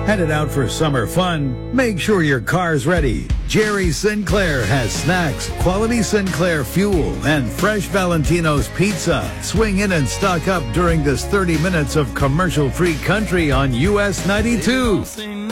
Headed out for summer fun? Make sure your car's ready. Jerry Sinclair has snacks, quality Sinclair fuel, and fresh Valentino's pizza. Swing in and stock up during this 30 minutes of commercial-free country on US 92.